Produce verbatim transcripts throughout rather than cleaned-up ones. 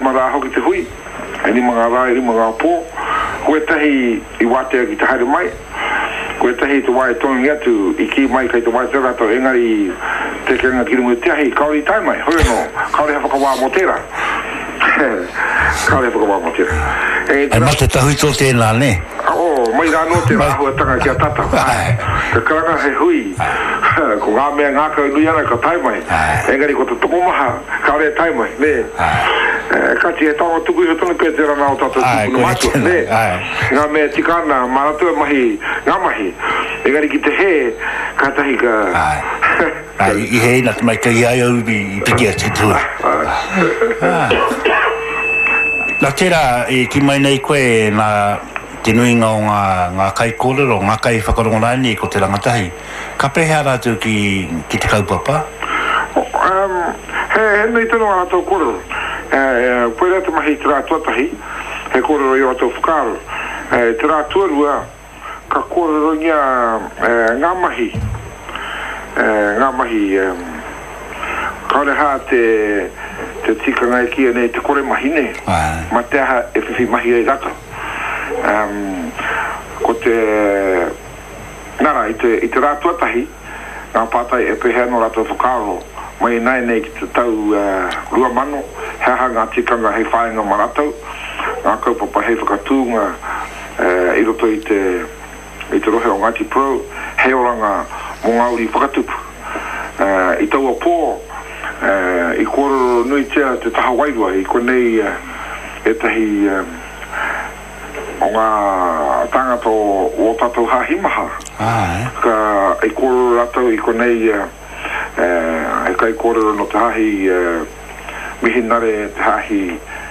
mara hoki te hui e ni mga rai ri mga po koe tahi i wate ki te haere mai koe tahi te wae tongi atu i ki mai kai te wae te rato engari te kenga kirimu te ahi kaori tai mai hoi no kaori hawhaka wā mo tera kaori hawhaka wā mo tera e mate tahui tō tēnā ne o mai rā no te rahua tanga ki a tata te karanga he hui ko ngā mea ngā kau nui ana ka tai mai engari ko te toko maha kaori e tai mai ne kati e tawa tuku i hotona pē te rana o tata tuku no matu ne ngā mea tikana maratua mahi ngā mahi engari ki te he ka tahi ka i he ina te mai kai ai au i te kia te tua la tera e ki mai nei koe na te nuinga o ngā, ngā kai kōrero, ngā kai whakarongonani ko te rangatahi. Ka pehe ara tu ki, ki te kaupapa? Um, he, he nei tano a tau kōrero. E, koe rata mahi te rā tuatahi, he kōrero i o tau whakaro. E, te rā tuarua, ka kōrero nia e, ngā mahi. E, ngā mahi, um, kaore hā te, te tika ngai kia nei te kore mahi ne. Ma te aha e whiwhi mahi e rata. Um, ko te nara i te, i te rātua tahi ngā pātai e pehea no rātua whakaro mai nai nei ki te tau uh, rua mano heha ngā tikanga hei whaenga maratau ngā kaupapa hei whakatūnga uh, i roto i te i te rohe o Ngāti Pro hei oranga mō ngauri whakatupu uh, i tau a pō uh, i kōrero nui tea te taha wairua i konei uh, e tahi um, o ngā tangata o tātou hahimaha ka e kōrero rātou i konei e kai kōrero no te hahi mihinare te hahi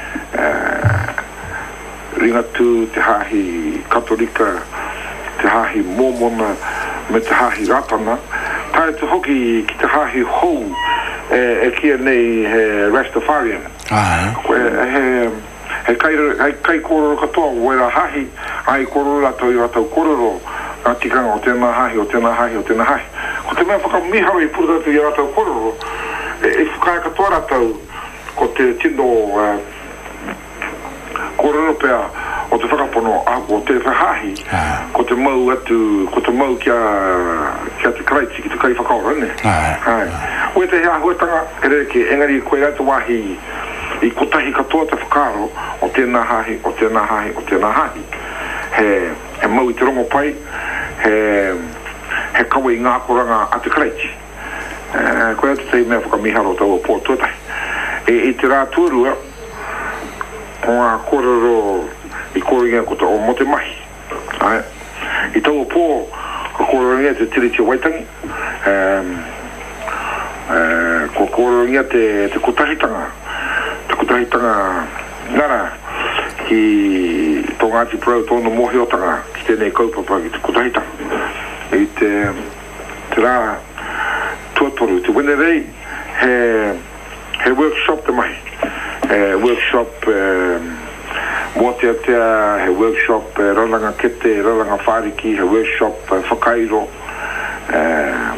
ringatu te hahi katolika te hahi mōmona me te hahi ratana tae te hoki ki te hahi hou e kia nei he Rastafarian he he kai he kai kōrero katoa wera hahi ai kōrero rātou i rātou kōrero ngā tikanga o tēnā hahi o tēnā hahi o tēnā hahi ko te mea whakamiharo i pura rātou i rātou kōrero e, e whakae katoa rātou ko te tino uh, kōrero pēa o te whakapono a o te whahahi ko te mau atu ko te mau kia kia te karaiti ki te kai whakaora ne ue te hea huetanga e reke engari koe rātou wahi i kotahi katoa te whakaro o tēnā hahi, o tēnā hahi, o tēnā hahi. He, he mau i te rongo pai, he, he kawa i ngā koranga a te karaiti. E, koe atu tei mea whakamiharo tau o pō tuatahi. E, i te rā tuarua, o ngā kōrero i kōringa ko te o mote mahi. Ai. I tau o pō, ko kōringa te tiriti o waitangi. E, e, ko kōringa te, te kotahitanga. Kutahitanga nara ki tō Ngāti Pro tōna mohiotanga ki tēnei kaupapa ki te kutahitanga i te te rā tuatoru te Wenerei he he workshop te mahi he workshop um, motea tea he workshop uh, raranga kete raranga whāriki he workshop uh, whakairo uh,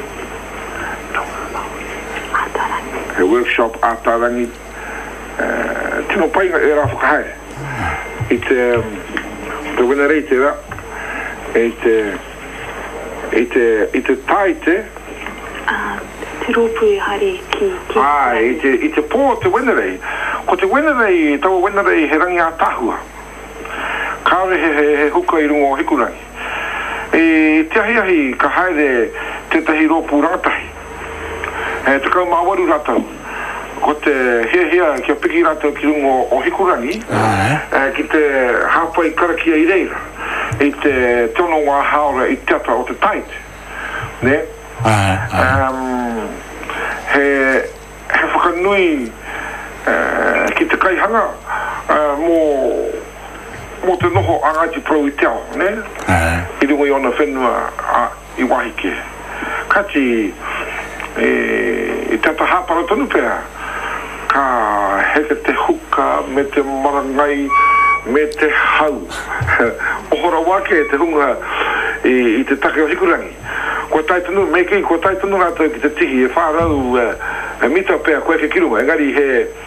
he workshop ātarangi Uh, tino painga e rā whakahae i te te Wenerei te rā i te i te i te taite te rōpui hari ki ah, i te i te pō te Wenerei ko te Wenerei tau Wenerei he rangi a tahua kāre he, he, he huka i rungo o hikurangi e te ahi ahi ka haere te tahi rōpū rangatahi e te kau mawaru rātau ko te hea hea kia piki rātou ki rungo o hikurangi uh, ki te hāpai karakia i reira i te tono wā haora i tata o te tait ne um, he he whakanui uh, ki te kaihanga uh, mō mō te noho a Ngāti Pro i te ao ne i rungo i ona whenua a, i wahike kati e, i tata hāpara tonu pēr ka heke te huka me te marangai me te hau ohora wake te hunga i, i te take o hikurangi ko taitunu meki ko taitunu rātou ki te tihi e whārau e mita pēr koe ke kirunga engari he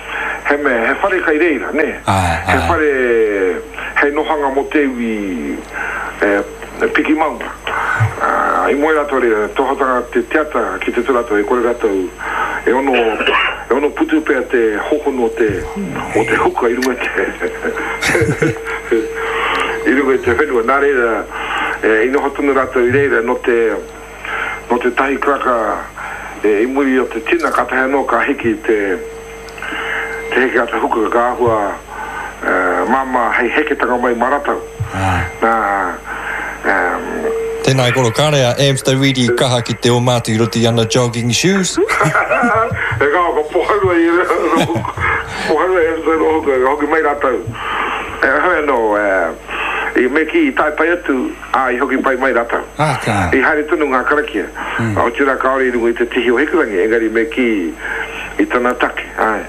he me he whare kai reira ne he whare he nohanga mo te ui e piki maunga i moe rato re tohotanga te teata ki te turato e kore rato e ono e ono putu pea te hohono te o te huka i runga te i runga te whenua nā reira e ino hotunu rato i reira no te no te tahi kraka e i muri o te tina katahe no ka hiki te te heke ata huka ka ahua mama hei heke tanga mai maratau nā tēnā i koro kārea Amster Reedy kaha ki te o mātu roti ana jogging shoes e kā ko poharua i poharua e Amster Reedy hoki mai ratau e hoi no i me ki i tai pai atu a i hoki pai mai ratau i haere tunu ngā karakia o tira kaore i rungu i te tihi o hekurangi engari me ki i tana take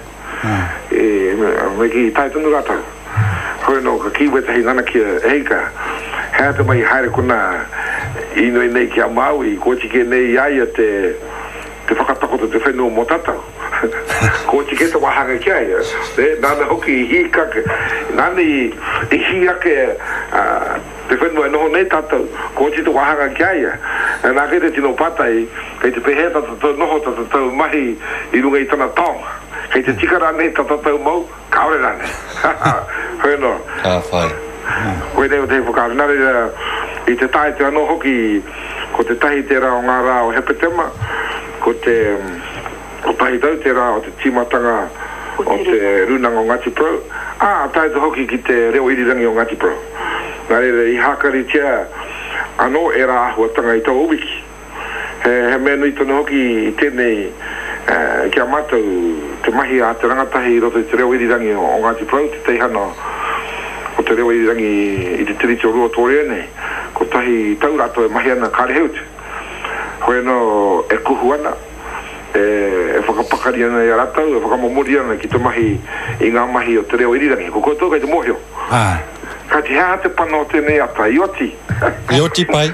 me ki i tai tunu ratau hoi no ka kiwe te hei ngana kia heika hea te mai haere kuna ino i nei ki a Maui ko tike nei aia te te whakatako te whenua mo tatau ko tike te wahanga ki aia nana hoki i hi kake nana i hi ake te whenua e noho nei tatau ko tike te wahanga ki aia nā kei te tino patai kei te pehe tatau noho tatau mahi i runga i tana taonga kei te tikara nei tatau mau kaore rane hoi no ka whai koe nei o te whakaare nare i te tae te anō hoki ko te tahi te rā o ngā rā o hepetema ko te o tahi tau te rā o te timatanga o te runanga o Ngati Pro a tae te hoki ki te reo irirangi o Ngati Pro nā re i hakari tia anō e rā ahuatanga i tau ubiki he, he mea nui tonu hoki i tēnei uh, kia mātou te mahi a te rangatahi i roto i te reo irirangi o, o Ngati Pro te teihana o te reo irirangi i te tiriti o rua tōre nei ko tahi taurato e mahi ana kāre heutu hoi no e kuhu ana e, e whakapakari ana i aratau e whakamomori ana ki te mahi i ngā mahi o te reo irirangi ko koutou kai te mohio ka te hea te pano o tēnei ata i oti i oti pai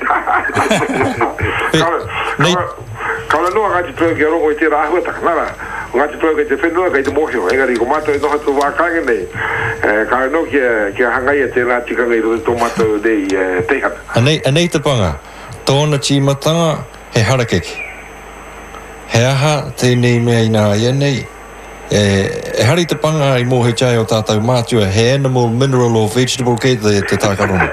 kaula noa Ngati Pro ki a rongo i te rā ahuataka nara Ngati Pro kai te whenua kai te mohio engari ko mātou e noha tu wākange nei ka no kia kia hangai e te rā tikanga i roto tō mātou nei teihana anei, anei te panga tōna tīmatanga he harakeki he aha tēnei mea i nā ia nei e, e hari te panga i mō he chai o tātou mātua he animal, mineral or vegetable kei te, te tākarona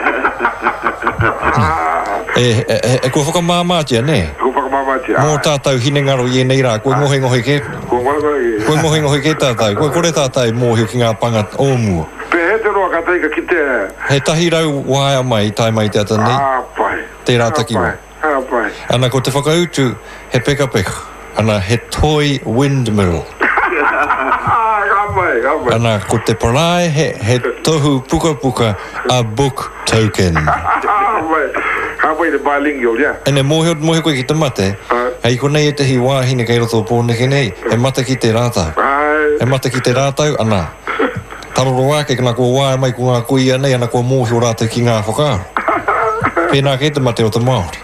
e, e, e, e kua whakamāmātia ne mō tātou hine ngaro i e nei rā koe ngohe ngohe ke koe ngohe ngohe ke tātou koe kore tātou mō heo ki ngā panga o mua pe he te roa ka teika ki te he tahi rau waia mai tai mai te ata nei ah pai te rā takiwa ah pai ana ko te whakautu he peka peka ana he toy windmill ah pai ah pai ana ko te parae he, he tohu puka puka a book token ah pai ah pai te bilingual ya ene moheo moheo koe ki te mate hei ko nei e te hi wāhine kei roto pōneke nei he mata ki te rātau he mata ki te rātau ana taroro ake kana kua wāe mai ko ngā kuia nei ana kua moheo rātau ki ngā whakaaro pēnā kei te mate o te Māori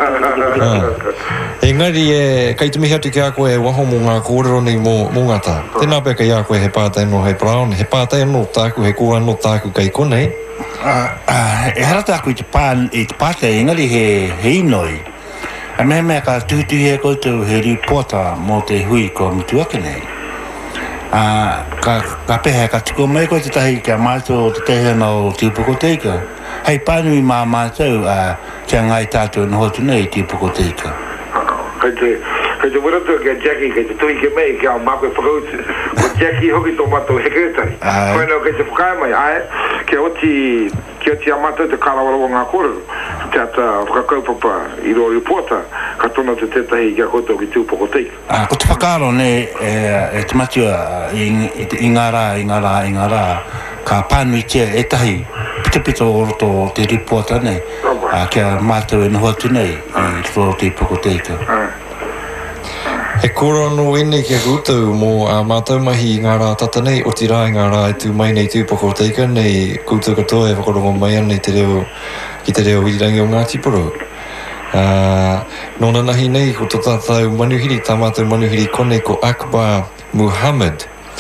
engari e kai te mihi atu ki a koe e waho mō ngā kōrero nei mō, mō ngata tēnā pia kai a koe he pātai no he brown he pātai no tāku he kua no tāku kai konei e harata aku i te pān i te pātai engari he he inoi a mea mea ka tuhutuhi e koutou he ripota mō te hui ko mtuake nei ka, ka pehe ka tuko mai koe te tahi kia mātou te tehena o Tupoko Teika hei pānui mā mātou kia ngai tātou na hotu nei Tupoko Teika kai te kai te waratua kia Jackie kai te tuhi ke mei kia mā koe whakautu ko Jackie hoki tō mātou hekeretari koe nau kai te whakae mai ae kia oti kia oti a mātou te kārawarawa ngā kōrero te ata whakakaupapa i roa ripota ka tona te tetahi kia koutou ki Tupoko Teika ko te whakaaro ne e te matua i ngā rā i ngā rā i ngā rā ka pānui tia e tahi pitapito o roto te ripota nei kia mātou e noho atu nei i roto Tupoko Teika he kora no ene kia koutou mō a mātou mahi i ngā rā tata nei o ti rā i ngā rā e tū mai nei Tupoko Teika nei koutou katoa e whakarongo mai ana i te reo ki te reo irirangi o Ngāti Pro uh, nōna nahi nei ko tō tātou manuhiri tā mātou manuhiri kone ko Akbar Muhammad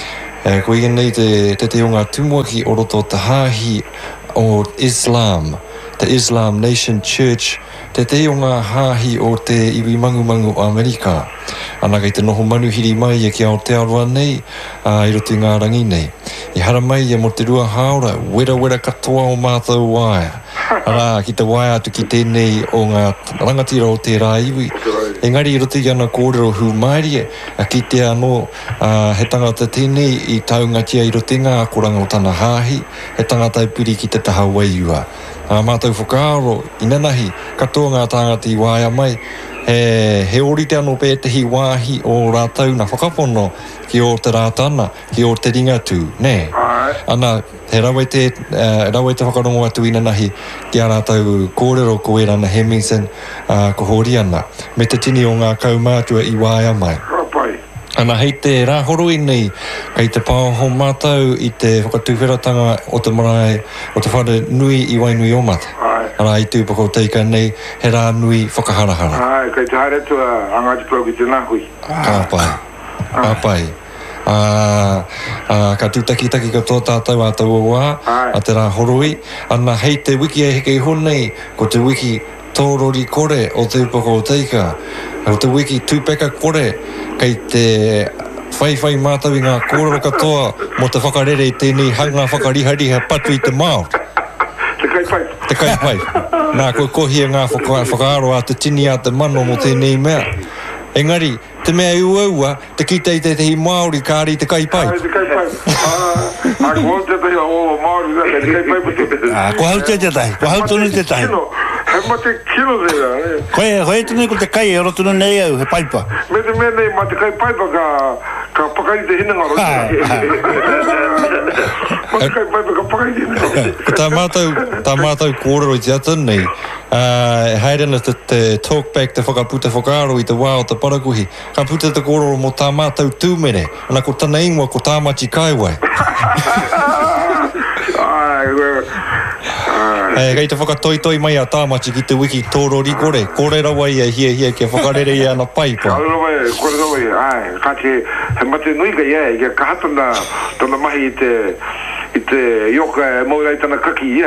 E, ko i nei te, te te o ngā tumua ki o roto te hāhi o Islam, the Islam Nation Church, te te o ngā hāhi o te iwi mangu mangu o Amerika. Ana kei te noho manuhiri mai e ki Aotearoa nei, uh, i roto i ngā rangi nei. I hara mai e mo te rua haora, wera wera katoa o mātou waia. Ara, ki te waia atu ki tēnei o ngā rangatira o te rā iwi. Engari i roto i ana kōrero hu mairi, a ki te anō uh, he tangata tēnei i taungatia i roto i ngā akoranga o tana hāhi, he tangata i piri ki te taha waiua. Uh, mātou whakaaro, i nanahi, katoa ngā tangata i waia mai, he, he ori te anō pētehi wāhi o rātau na whakapono ki o te rātana, ki o te ringatu, ne? Ana, he rawai te, uh, rawai te whakarongo atu ina nahi ki a rātau kōrero ko e rana Hemmingson uh, ko hori ana, me te tini o ngā kaumātua i waia mai. Ana, hei te rāhoroi nei, kei te pāho mātau i te whakatuwheratanga o te marae, o te whare nui i wainui o mata. Ara, i tūpako teika nei, he rā nui whakaharahara. Ai, kei te haere tua angati pau ki te nahui. Ka pai, ka pai. Uh, uh, ka tūtaki taki ka tō tātou a tau wā, a te rāhoroi. Ana, hei te wiki e heke i honei, ko te wiki tōrori kore o te upako o teika. O te wiki tūpeka kore, kei te whaiwhai mātau i ngā kōrero katoa mo te whakarere i tēnei hanga whakarihariha patu i te Māori. Te kai pai. Te kai pai. Nā koe kohia ngā whakaaro a te tini a te mano mo tēnei mea. Engari, te mea uaua, te kitei te tehi Māori kāri te kai pai. Ai, te kai pai. Ai, ko hau te tehi o Māori, te kai pai putu. Ko hau te te tahi, ko hau tunu te tahi. He ma te kilo zera. Koe, koe tunu ko te kai e oro tunu nei au, he paipa. Me te mea nei, ma te kai paipa ka, ka pakai te hinanga roi. Ma te kai paipa ka pakai te hinanga. Ko tā mātou, tā mātou kōrero i te atu nei, uh, haerena te, te talkback, te whakaputa whakaaro i te wā o te parakuhi. Ka puta te kōrero mo tā mātou tūmere, ana ko tana ingoa ko tā machi kaiwai. Hey, kei te whakatoi toi mai a tāmachi ki te wiki tōrori kore. Kore rawai e hia hia kia whakarere i ana paipa. Kore rawai, kore rawai. Ai, ka te, he mate nui ka ia, i ka kahatana, tana mahi i te, i te ioka e maurai tana kaki ia.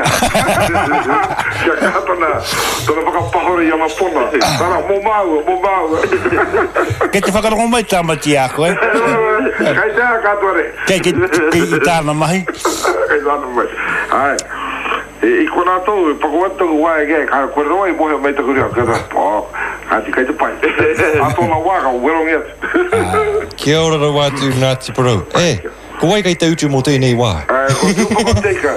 Kia kahatana, tana whakapahore i ana pona. Tana, mō māua, mō māua. Kei te whakarongo mai tāmachi a koe. Kei te a kātuare. Kei i tāna mahi. Kei tāna mahi. Ai. I kona tau, pako atu wā e gai, ka koe roa i mohe mai taku rea, kata, pō, kāti kai te pai. A tōna wā ka werongi atu. Kia ora rawa atu Ngāti Porou. E, ko wai kai te utu mō tēnei wā? E, ko tūpako teika.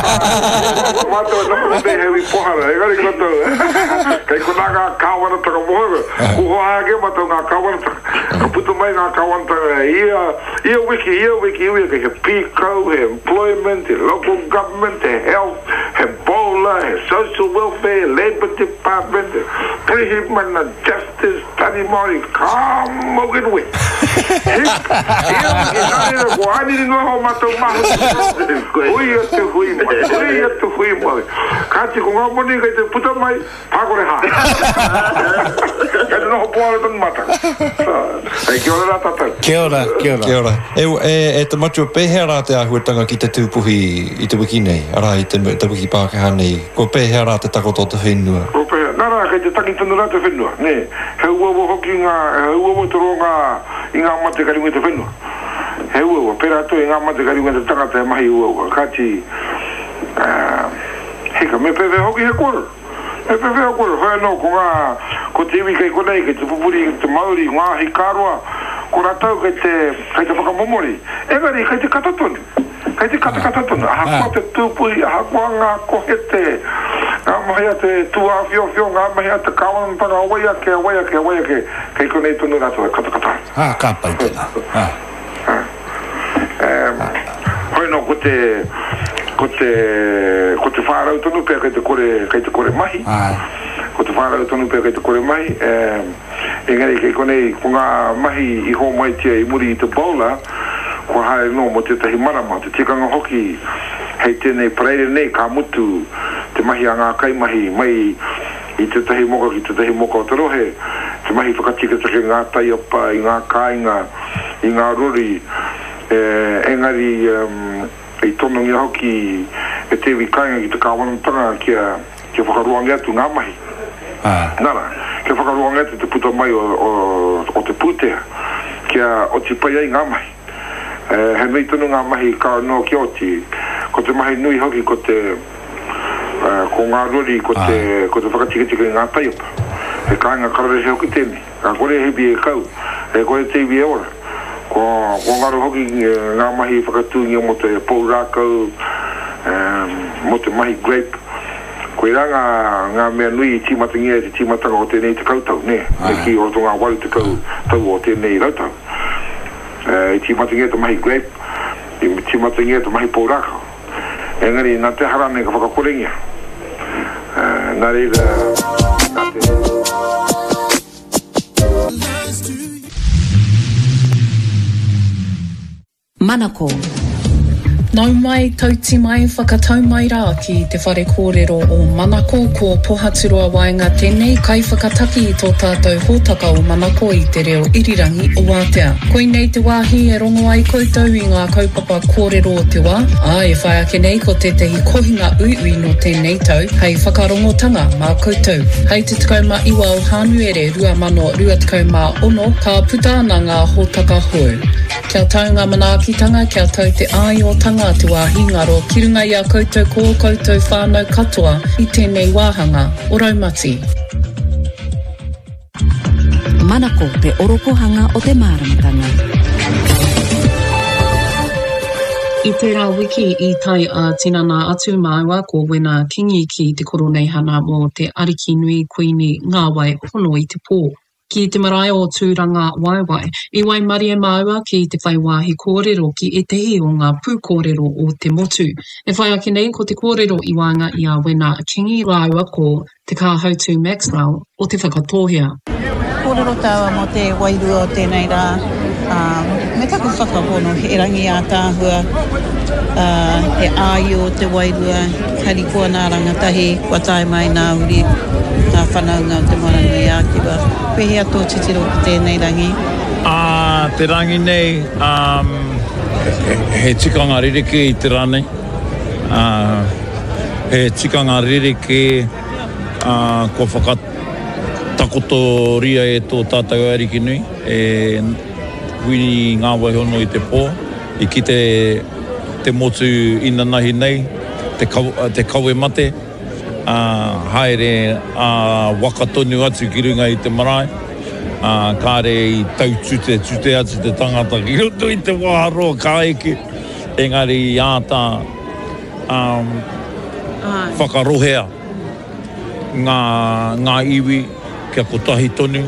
Mātua nako te hewi pohara, e gari koto. Kai kona ngā kāwana taka mohoga. Kuho āge mātua ngā kāwana taka. Ka putu mai ngā kāwana taka. Ia, ia wiki, ia wiki, ia wiki. He pīkau, he employment, he local government, he health, he bowler, he social welfare, labor department, pre-human justice, tani mori, ka mogen we. Ia wiki, nāre ko ani ni noho mātua mahu. Hui atu hui mai, hui atu hui mai. Kāti ko ngā moni kai te puta mai, pākore hā. Kai te noho pōara tanu mata. Hei, kia ora rā tātou. Kia ora, kia ora. Kia ora. E, e, e te matua pēhea rā te āhuatanga ki te tūpuhi i te wiki nei, arā i te, te wiki Pākehā nei. Ko pēhea rā te takoto te whenua. Ko pēhea. Nā rā, kai te taki tunu rā te whenua. Ne, he uawa hoki ngā, he uawa toro ngā, i ngā mate karinga te whenua. He uawa, pēra atu i ngā mate karinga te tangata e mahi uawa. Kāti, uh, heka, me pewe hoki he koro. Me pewe he koro. Hoi anō, ko ngā, ko te iwi kai konei, kai te pupuri, te Māori, ngā hi kāroa, ko rātau kai te, kai te whakamomori. Engari, kai te katatonu. Kai te katakatatonu. Aha kua te tūpui, aha kua ngā kohete, ngā mahi a te tua whio whio, ngā mahi a te kawanatanga, awai ake, awai ake, awai ake, kai konei tonu rātau e katakata. Ha, ka pai tēnā. Hoi no, ko te, ko te, ko te whārau tonu pia kai te kore, kai te kore mahi. Ko te whārau tonu pia kai te kore mahi. Engari, kai konei, ko ngā mahi i hō mai tia i muri i te bowler, ko hae no mo te tahi marama, te tikanga hoki, hei tēnei pareire nei ka mutu, te mahi a ngā kai mahi, mai i te tahi moka ki te tahi moka o te rohe, te mahi whakatika take ngā tai apa, i ngā kāinga, i ngā rori, engari i tono ngia hoki e te wikainga ki te kāwanatanga kia kia whakaruanga atu ngā mahi. Nara, kia whakaruanga atu te puta mai o, o, o te putea kia o te pai ai ngā mahi. Uh, he mei tonu ngā mahi ka no ki oti ko te mahi nui hoki ko te uh, ko ngā rori ko te ah. ko te whakatikitika i ngā taiapa he kāinga karare he hoki tēne ka kore he bi e kau he kore te bi e ora ko, ko ngā ro hoki ngā mahi whakatūngia mo te pou rākau um, mo te mahi grape ko i ranga ngā mea nui i timatangia i timatanga o tēnei te kautau ne ah. ki o to ngā waru te kau tau o tēnei rautau i timatangia te mahi grape, i timatangia te mahi pōraka. Engari, nā te harane ka whakakorengia. Nā reira, nā te... Manako. Nau mai, tauti mai, whakatau mai rā ki te whare kōrero o Manako ko Pohaturua Waenga tēnei kai whakataki i tō tātou hōtaka o Manako i te reo irirangi o Wātea. Koinei te wāhi e rongo ai koutou i ngā kaupapa kōrero o te wā, a e whai ake nei ko te tehi kohinga uiui no tēnei tau, hei whakarongotanga mā koutou. Hei te tekau mā iwa o Hānuere rua mano rua tekau mā ono, ka puta ana ngā hōtaka hou. Kia tau ngā manaakitanga, kia tau te ai o tanga te wāhi ngaro, ki runga i a koutou ko koutou whānau katoa i tēnei wāhanga o Raumati. Manako, te oropohanga o te māramatanga. I tērā wiki i tai a tinana atu māua ko wena kingi ki te koronei hana mo te ariki nui kuini ngāwai hono i te pō. Ki te marae o tūranga waiwai, i wai marie māua ki te whai wāhi kōrero ki e tehi o ngā pū kōrero o te motu. E whai ake nei ko te kōrero i wanga i a wena kingi rāua ko te kāhautu Maxwell o te whakatohia. Kōrero taua mo te wairua o tēnei rā, um, me taku whakapono he rangi a tāhua, uh, he āi o te wairua, kari kua nā rangatahi, kua tai mai nā uri, nā whanaunga o te moranui ākiwa. Pehea tō titiro ki tēnei rangi? Uh, te rangi nei, um, he, he tikanga ririke i te rane. Uh, he tikanga ririke uh, ko whakatakoto ria e tō tātou ariki nui. E wini ngā waihono i te pō. I ki te, te motu ina nahi nei, te, kau, te kaue mate. Uh, haere uh, wakatonu atu ki runga i te marae. Uh, kāre i tau tute, tute atu te tangata ki roto i te wāroa ka eke. Engari i āta um, whakarohea ngā, ngā iwi kia kotahi tonu.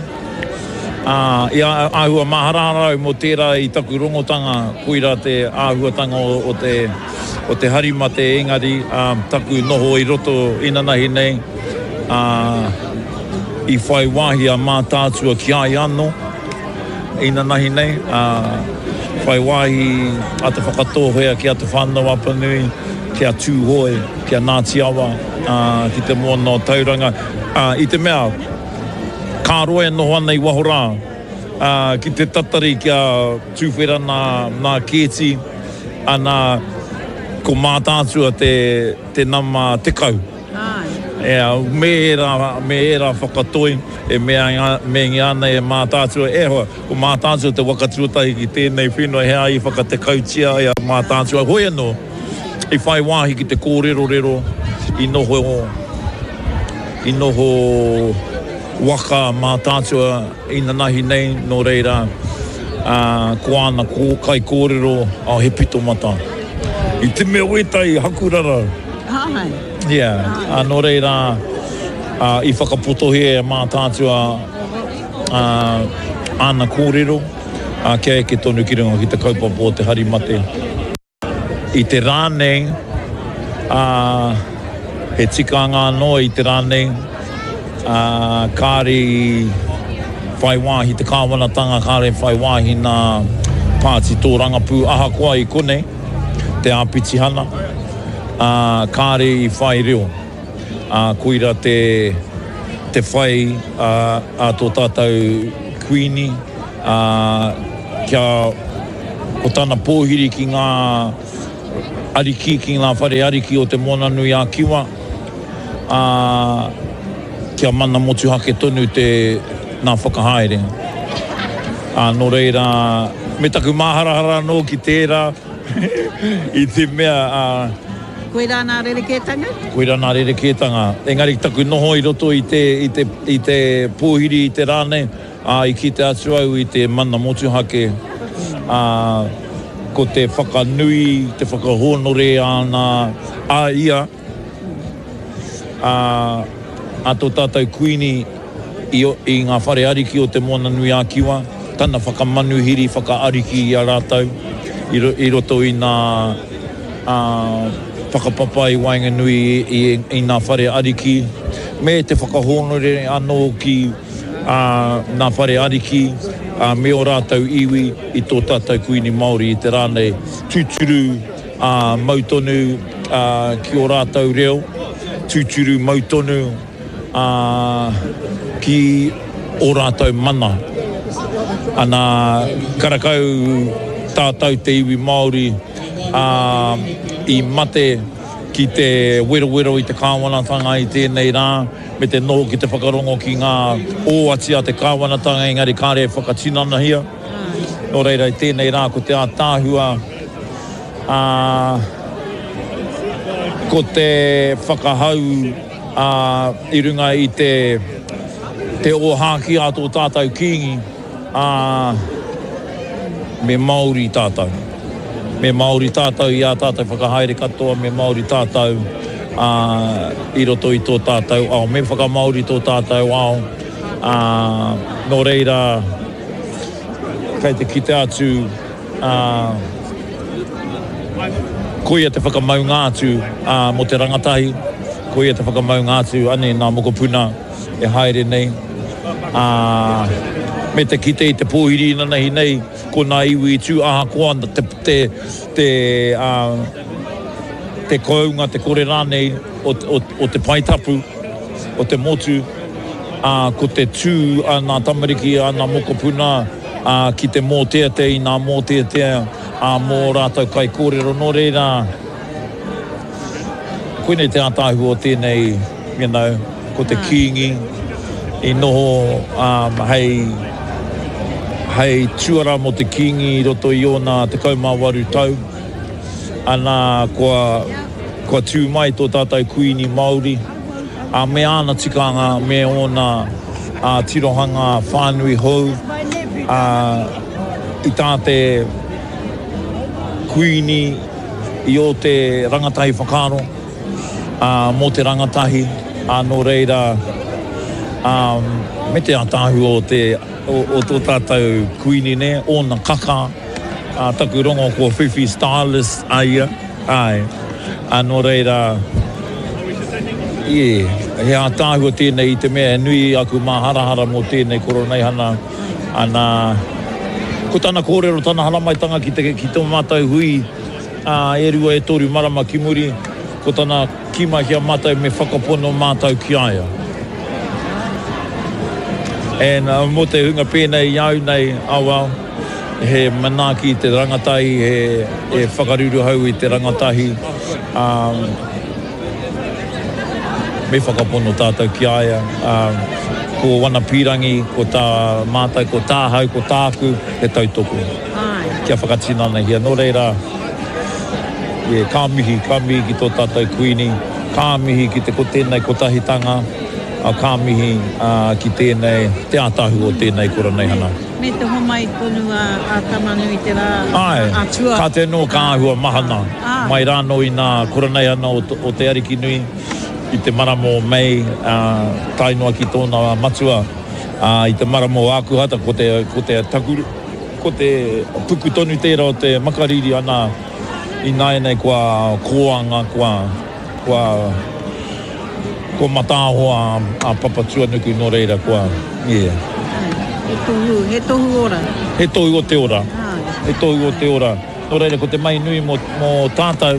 Uh, I āhua maharārau mo tērā i taku rongotanga koira te āhuatanga o, o te o te harimate engari um, taku noho i roto inanahi nei uh, i whai wāhi a mātātua ki ai anō inanahi nei uh, whai wāhi a te whakatohea ki a te whanau apanui ki a tūhoe, ki a Ngāti Awa uh, ki te mono tauranga uh, i te mea kāroe noho ana i wahora uh, ki te tatari ki a tūwhera nā, nā kēti ana ko mātātua te, te nama te kau. Ea, me era, me era whakatoi, e mea me ngiana e mātātua. E hoa, ko mātātua te wakatuatahi ki tēnei whenua hea i whakatekautia e a mātātua. Hoi anō, i whai wāhi ki te kōrero rero, i noho, i noho waka mātātua ina nahi nei, no reira, uh, ko ana ko, kai kōrero a he pito mata. I te mea wetai hakurara. Hai. Yeah. Uh, no reira, uh, i whakapotohi e mātātua uh, ana kōrero, uh, kia eke tonu ki runga ki te kaupapa o te harimate. I te rānei, uh, he tika ngā noa i te rānei, uh, kāre whai wāhi, te kāwanatanga kāre whai wāhi nā pāti tō rangapū aha koa i konei, te āpitihana, uh, kāre i whai reo. Uh, koira te, te whai uh, a tō tātou kuini, uh, kia ko tāna pōhiri ki ngā ariki, ki ngā whare ariki o te Moana Nui a Kiwa. Uh, kia mana motu hake tonu te nā whakahaere. Uh, no reira, me taku māharahara no ki tērā i te mea... Uh, Koe rā nā rerekētanga? Koe rā nā rerekētanga. Engari taku noho i roto i te, i te, i te pōhiri i te rāne, uh, i ki te atu au i te mana motu hake. Uh, ko te whakanui, te whakahonore ana a ia. Uh, a tō tātou kuini i, i ngā whare ariki o te Moana Nui a Kiwa. Tana whakamanuhiri, whakaariki i a rātau. I, i roto i nā... Uh, whakapapa i Wainganui i, i, i ngā whare ariki. Me te whakahonore anō ki uh, ngā whare ariki, uh, me o rātau iwi i tō tātou kuini Māori i te rānei tūturu uh, mautonu uh, ki o rātau reo, tūturu mautonu uh, ki o rātau mana. Ana karakau tātou te iwi Māori uh, i mate ki te wero wero i te kāwanatanga i tēnei rā, me te noho ki te whakarongo ki ngā ōatia te kāwanatanga, engari kāre whakatinana hia. No reira i tēnei rā, ko te ātāhua, uh, ko te whakahau uh, i runga i te, te ōhāki a tō tātou kingi, uh, me Māori tātou. Me Māori tātou i a tātou whakahaere katoa, me Māori tātou uh, i roto i tō tātou ao. Me whakamāori tō tātou ao. Uh, no reira, kei te kite atu, uh, koia te whakamaunga atu uh, mo te rangatahi. Koia te whakamaunga atu, ane nā mokopuna e haere nei. Uh, me te kite i te pōhiri nanahi nei, ko nā iwi i tū aha koana te, te, te, uh, te kounga, te kore rānei o, o, o te paitapu, o te motu, uh, ko te tū a nā tamariki, a nā mokopuna, uh, ki te mōtea te i nā mōtea te a mō rātau kai kōrero no reira. Koinei te ātāhu o tēnei, you know, ko te kiingi, i noho um, hei, hei tuara mo te kingi i roto i ona te kaumāwaru tau. Ana kua, kua tū mai tō tātou kuini Māori. A me ana tikanga, me ona a tirohanga whānui hou. A, I tāte kuini i o te rangatahi whakaro. A, mo te rangatahi, a no reira, um, me te ātāhu o te o, o tō tātou kuini ne, o na kaka, uh, taku rongo ko Fifi Stylist aia, ai, anō reira, ie, he ātāhu o tēnei i te mea, nui aku mā harahara mō tēnei koronei hana, ana, ko tāna kōrero, tāna haramaitanga ki te ki tō mātou hui, uh, e rua e toru marama ki muri, ko tāna kima kia mātou me whakapono mātou ki aia. And uh, mo te hunga pēnei iau nei awau, he manaki te rangatahi, he, he whakaruru hau i te rangatahi. Um, me whakapono tātou ki aia. Um, ko wana pirangi, ko tā mātai, ko tāhau, ko tāku, he tautoko. Kia whakatinana hia. No reira, yeah, kā mihi, kā mihi ki tō tātou kuini, kā mihi ki te ko tēnei ko tahitanga, a kā mihi uh, ki tēnei, te ātahu o tēnei koronei hana. Me te homai tonu a, a tamanu i te rā atua. Ka te no ka ahua mahana. Ah. Mai rāno i nā koronei hana o, o te ariki nui, i te maramo mei, uh, tainoa ki tōna matua, uh, i te maramo ākuhata, ko te, ko te takuru, ko te puku tonu tērā o te makariri ana, i nāenei kua koanga, kua, kua, ko matāhoa a, a papatua nuku no reira kua, yeah. He tohu, he tohu ora. He tohu o te ora. Ah. He tohu o te ora. No reira, ko te mai nui mo, mo tātou.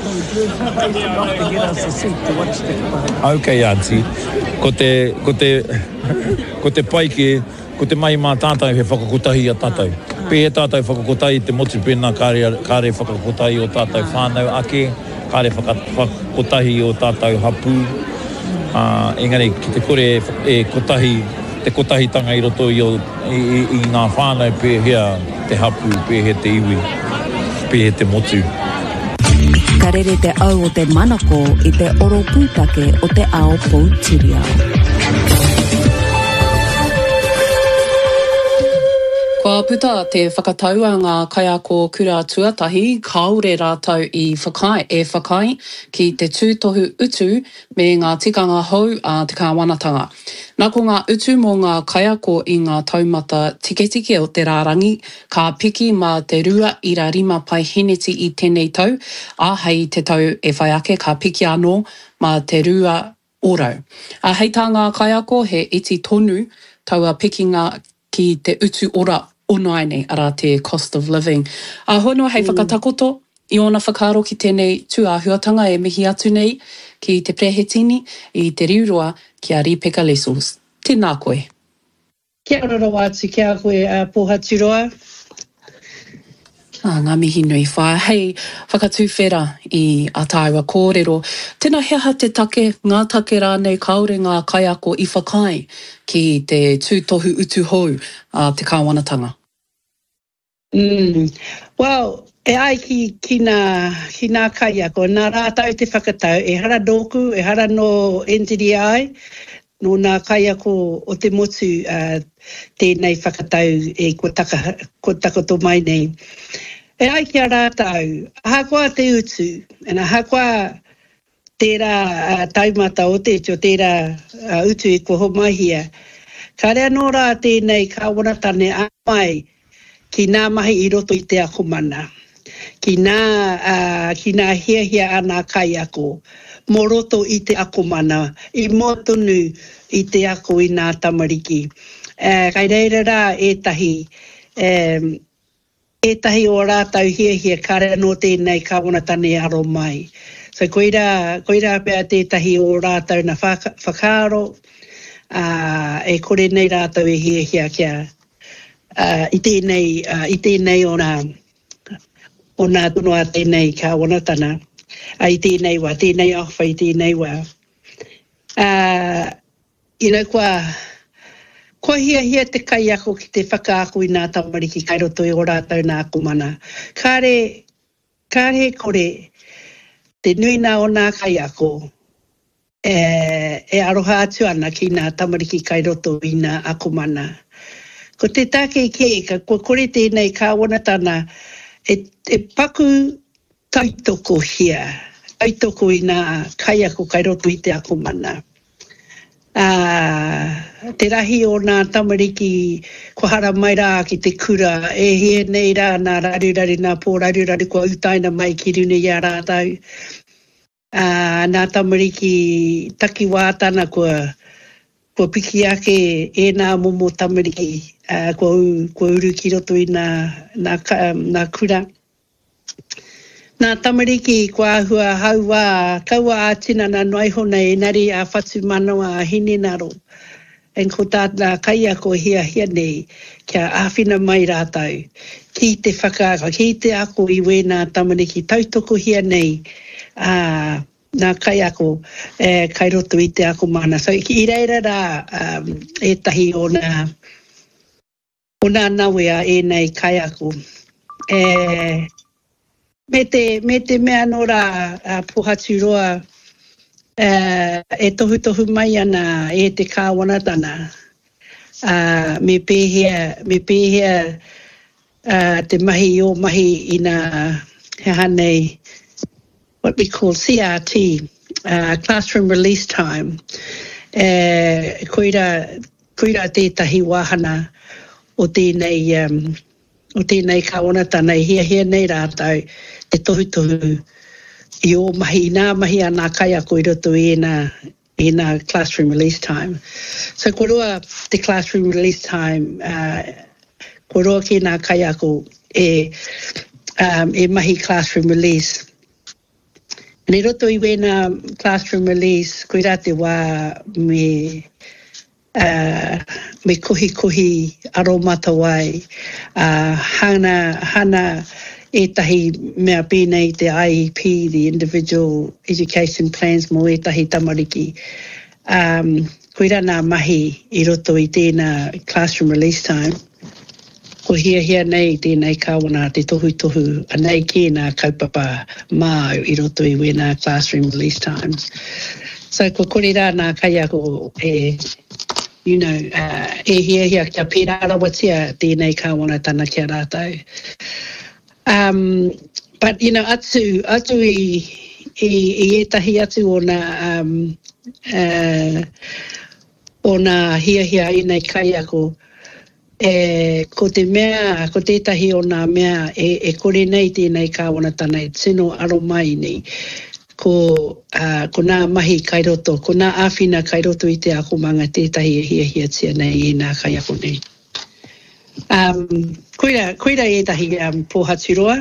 Okay, Auntie. Ko te, ko te, ko te paike, ko te mai mā tātou he whakakutahi a tātou. Pēhe tātai whakakotai te motu pēnā kāre, kāre whakakotai o tātai whānau ake, kāre whakakotahi o tātai hapu. Uh, engari, ki te kore e kotahi, te kotahi tanga i roto i, o, i, i, i ngā whānau pēhea te hapu, pēhe te iwi, pēhe te motu. Ka rere te au o te manako i te oro pūtake o te ao Poutirau. Kua puta te whakatau a ngā kaiako kura tuatahi, kaore rātau i whakai, e whakai ki te tūtohu utu me ngā tikanga hou a te kāwanatanga. Nā ko ngā utu mō ngā kaiako i ngā taumata tike-tike o te rārangi, ka piki mā te rua ira rima pai hineti i tēnei tau, a hei te tau e whai ake ka piki anō mā te rua orau. A hei tā ngā kaiako he iti tonu taua pikinga ki te utu ora onaine ara te cost of living. A hono hei whakatakoto i ona whakaro ki tēnei tūāhuatanga e mihi atu nei ki te prehetini i te riurua ki a Ripeka Lessels. Tēnā koe. Kia ora wātu kia koe uh, Pohaturoa. Ah, ngā mihi nui whai. Hei, whakatūwhera i Ataua kōrero. Tēnā heha te take, ngā take rānei kaore ngā kaiako i whakai ki te tūtohu utu hou a uh, te kāwanatanga. Mm. Well, e ai ki, ki, nā, ki nā kaiako, nā rātau te whakatau, e hara nōku, e hara no N T D I, no nā kaiako o te motu uh, tēnei whakatau e ko, taka, ko takato mai nei. E ai ki a rātau, ahakoa te utu, and ahakoa tērā uh, taumata o te tio tērā uh, utu e ko homahia. Ka rea nō rā tēnei ka wanatane a mai ki nā mahi i roto i te akumana. Ki nā, uh, ki nā hia hia ana kaiako, mō roto i te akumana, i mōtonu i te ako i nā tamariki. Uh, kai reira rā e tahi, um, e tahi o rātau hia hia kare no tēnei ka wanatane aro mai. So koira, koira pēr tētahi o rātau na whakaro, uh, e kore nei rātau e hia hia kia uh, i tēnei, uh, i tēnei o nā, o nā tunua tēnei ka wanatana, uh, i tēnei wa, tēnei awha i tēnei wa. Uh, ina kua, Ko hia hia te kaiako ki te whakaako i nā tamariki kai roto i o rātau nā kumana. Kāre, kāre kore te nui nā o nā kaiako e, e aroha atu ana ki nā tamariki kai roto i nā akumana. Ko te take ke, ka ko kore tēnei ka wanatana e, e paku taitoko hia, taitoko i nā kaiako kai roto i te akumana. Uh, te rahi o nā tamariki ko hara mai rā ki te kura e hie nei rā nā rarirari nā pō rarirari ko utaina mai ki rune i a rātau. Uh, nā tamariki taki wātana ko, ko piki ake e nā momo tamariki uh, ko, ko uru ki roto i nā, nā, nā kura. Nā tamariki kua hua haua kaua ātina nā noihona e nari a whatu manoa a hini naro. En ko tātana kaiako hia hia nei kia āwhina mai rātau. Ki te whakaaka, ki te ako i we nā tamariki tautoko hia nei uh, nā kaiako e, kai roto i te ako mana. So i reira rā um, e tahi o nā, o nā nawea e nei kaiako. E... Me te, me te mea nora uh, Pohaturoa uh, e tohu tohu mai ana e te kāwanatana. Uh, me pēhea, me pēhea uh, te mahi o mahi i nā he hanei, what we call C R T, uh, Classroom Release Time. Uh, koira, koira tētahi wahana o tēnei, um, o tēnei kāwanatana e hia hia nei rātau. Te tohu tohu i o mahi, nā mahi a nā kaiako i roto i nā, i nā classroom release time. So ko roa te classroom release time, uh, ko roa ki nā kaiako e, um, e mahi classroom release. Nei roto i we nā classroom release, koe rā te wā me, uh, me kohi kohi aromata wai, uh, hana, hana e tahi mea pēnei te I E P, the Individual Education Plans mo e tahi tamariki. Um, koira nā mahi I roto I tēnā classroom release time. Ko hia hia nei tēnei kawana te tohu tohu anei ki nā kaupapa mā I roto I wena classroom release times. So ko kore rā nā kai ako e, you know, uh, e hia hia kia pēra rawatia tēnei kawana tana kia rātau. Um, but, you know, atu, atu I, I, I etahi atu o nā, um, uh, o nā hia hia I nei kai ako, e, ko te mea, ko tētahi o nā mea, e, e kore nei tēnei kawana tana e tino aro mai nei, ko, uh, ko nā mahi kairoto, ko nā āwhina kairoto I te akumanga tētahi e hia hia tia nei I nā kai ako nei. Um, koira, koira e tahi um, pōhaturoa.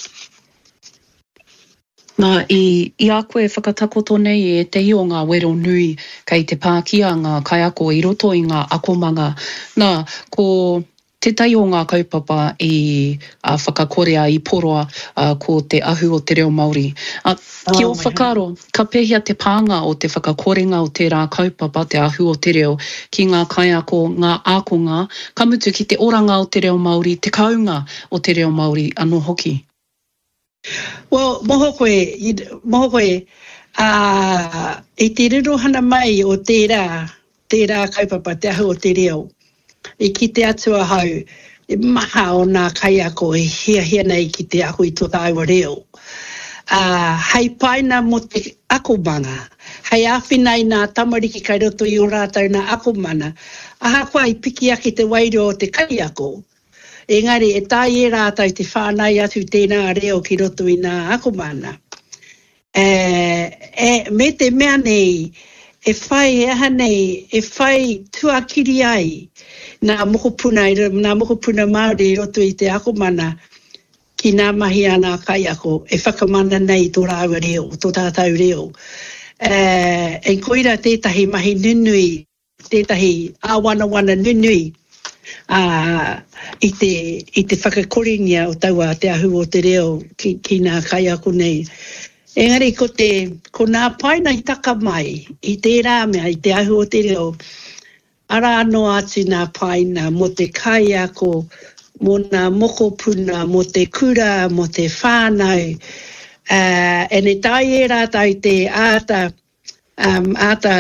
Nā, I, I a koe whakatakoto nei e te o ngā wero nui kei te pākia ngā kai ako I roto I ngā akomanga. Nā, ko te tai o ngā kaupapa I uh, whakakorea I poroa uh, ko te ahu o te reo Māori. Uh, ki o whakaro, ka pehia te pānga o te whakakorenga o te rā kaupapa, te ahu o te reo, ki ngā kai ako, ngā ākonga, ka mutu ki te oranga o te reo Māori, te kaunga o te reo Māori anō hoki. Well, moho koe, moho koe, uh, e te riro hana mai o tērā, tērā kaupapa, te ahu o te reo. I ki te atua hau, e maha o nā kai ako e hia hia nei ki te ako I tō tāua reo. Uh, hei paina mo te akomanga, hei awhinai nā tamariki kai roto I o rātau nā akomana, aha koa I piki ake te wairo o te kai ako. Engari, e tai e rātau te whānai atu tēnā reo ki roto I nā akomana. E, e, me te mea nei, e whai e aha nei, e whai tuakiri ai, nā mokopuna, nā mokopuna Māori I roto I te akomana, ki nā mahi ana kai ako, e whakamana nei tō rāua reo, tō tātau reo. E, e koira tētahi mahi nunui, tētahi āwana wana nunui, uh, I te, I te whakakoringia o taua te ahu o te reo ki, ki nā kai ako nei. Engari, ko te, ko nā paina I taka mai, I te rā mea, I te ahu o te reo, ara anō atu nā paina mo te kai ako, mo nā mokopuna, mo te kura, mo te whānau. Uh, e ne tai e rātau te āta, um, āta,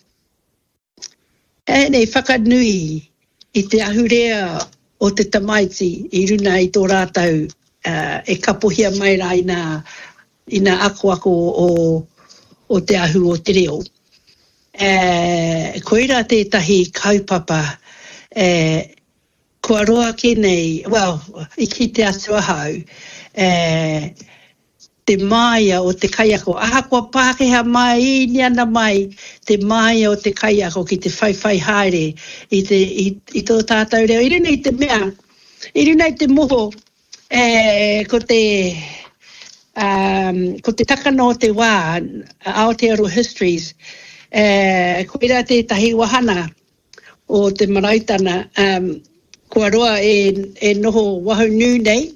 e ne whakanui I te ahurea o te tamaiti I runa I tō rātau uh, e kapohia mai rā I nā, I nā ako ako o, o te ahu o te reo. E, koira tētahi kaupapa, e, kua roa ki nei, well, I ki te atua hau, e, te maia o te kaiako, aha kua Pākehā mai, I ni ana mai, te maia o te kaiako ki te whaiwhai haere, I, te, I, I tō tātou reo. I runa I te mea, I runa I te moho, e, ko te, um, ko te takano o te wā, Aotearoa Histories, e, koira tētahi wahana o te marautana, um, kua roa e, e noho wahu nū nei,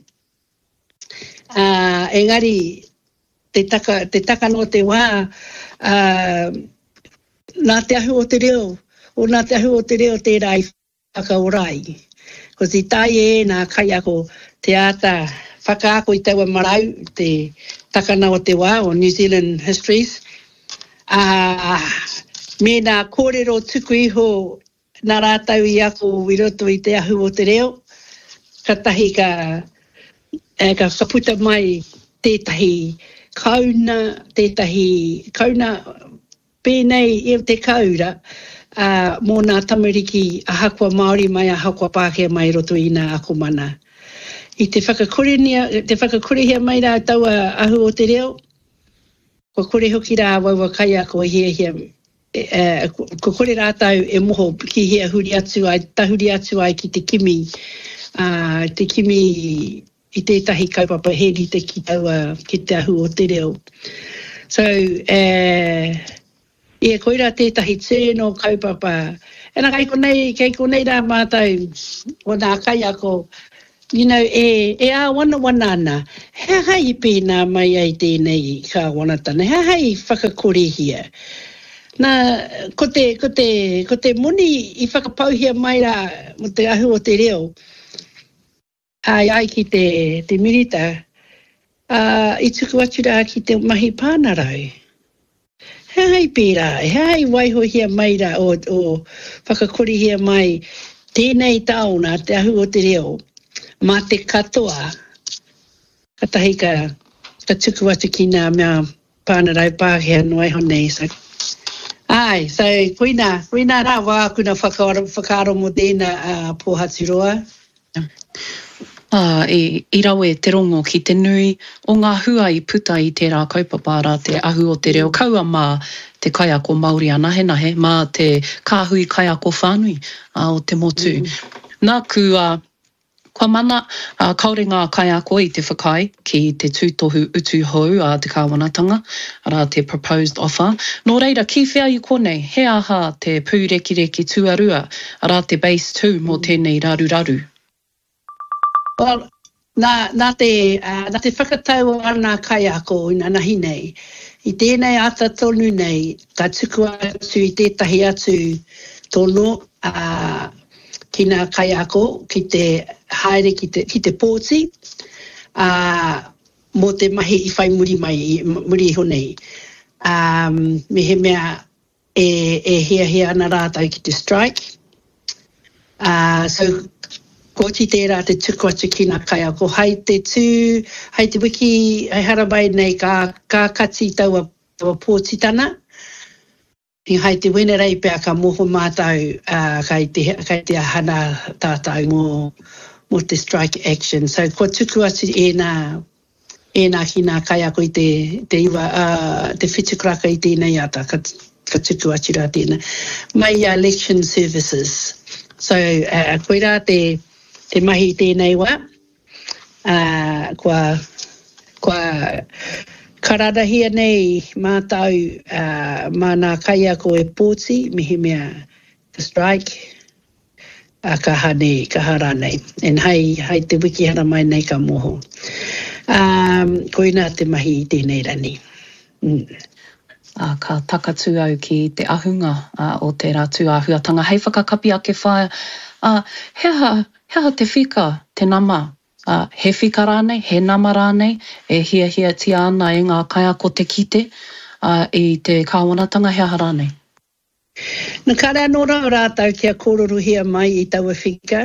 Uh, engari, te taka, te taka no te wā, uh, nā te ahu o te reo, o nā te ahu o te reo tērā I whakaorai. Ko te tai e nā kai ako te āta whakaako I taua marau, te takana o te wā, o New Zealand Histories. Uh, me nā kōrero tuku iho nā rātau I ako I roto I te ahu o te reo, ka tahi ka e ka whaputa mai tētahi kauna, tētahi kauna pēnei I te kaura uh, mō nā tamariki ahakua Māori mai ahakua Pākehā mai roto I nā akomana. I te whakakorehia, te whakakorehia mai rā taua ahu o te reo, ko kore hoki rā waua kai ako hia hia, e, ko kore rātau e moho ki hia huri atu ai, tahuri atu ai ki te kimi, uh, te kimi I tētahi kaupapa heri te ki taua ki te ahu o te reo. So, e, e koira tētahi tēno kaupapa E nā kai konei, kei konei rā mātai, o nā kai ako, you know, e, e a wana wana ana, he hai pēnā mai ai tēnei ka wanatana, he hai whakakorehia. Nā, ko te, ko te, ko te muni i whakapauhia mai rā, mo te ahu o te reo, ai ai ki te, te mirita, uh, i tuku atu rā ki te mahi pānarau. He hai pērā, he hai waihohia mai rā o, o whakakorehia mai tēnei taona, te ahu o te reo, mā te katoa, katahi ka, ka tuku atu ki nā mea pānarau pāhea noai honei. So, ai, so koina, koina rā wā kuna whakaro, whakaro mo tēnā uh, pōhaturoa. Ah, i, i rawe te rongo ki te nui o ngā hua i puta i tērā kaupapa rā te ahu o te reo kaua mā te kaiako Māori anahe nahe, mā te kāhui kaiako whānui uh, o te motu. Mm. Nā kua, kua mana uh, kaore ngā kaiako i te whakai ki te tūtohu utu hou a uh, te kāwanatanga, rā te proposed offer. Nō reira, ki whia i konei, he aha te pūrekireki tuarua, rā te base two mō tēnei raruraru. Well, nā, nā, te, uh, nā te whakatau ana kai ako i nā nahi nei. I tēnei ata tonu nei, ka tuku atu i tētahi atu tono uh, ki nā kai ako, ki te haere, ki te, ki te pōti, uh, mō te mahi i whai muri mai, i muri honei. Um, me he mea e, e hea hea ana rātau ki te strike. Uh, so, ko ti tērā te tuku atu ki nā kai ako, hai te tū, hai te wiki, hai harabai nei ka, ka kati taua, taua pōtitana. I hai te wenerei pēr ka moho mātau uh, kai, te, kai te hana tātau mō, mō te strike action. So ko tuku atu e nā, e nā ki nā kai ako i te, te iwa, uh, te whitukraka i tēnei ata, ka, ka tuku atu rā tēnā. Mai uh, election services. So uh, koe rā te, te mahi tēnei wā, uh, kua, kua karadahia nei mātau uh, mā nā kai ako e pōti, mihi mea ka strike, uh, ka hane, ka hara nei. En hai, hai te wiki hara mai nei ka moho. Um, koina te mahi tēnei rani. Mm. Uh, ka takatu au ki te ahunga uh, o te rātu āhuatanga. Hei whakakapi ake whae, uh, hea Hea te whika, te nama, uh, he whika rānei, he nama rānei, e hia hia tia ana e ngā kaiako te kite uh, i te kāwanatanga hea rānei. Nā kare anō rau rātau kia kōroruhia mai i taua whika.